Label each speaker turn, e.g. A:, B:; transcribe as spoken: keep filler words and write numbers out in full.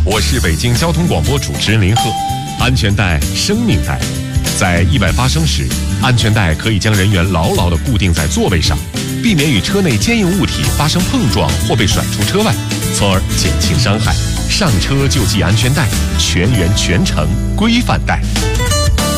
A: 我是北京交通广播主持人林鹤。安全带，生命带。在意外发生时，安全带可以将人员牢牢地固定在座位上，避免与车内坚硬物体发生碰撞或被甩出车外，从而减轻伤害。上车就系安全带，全员全程规范带。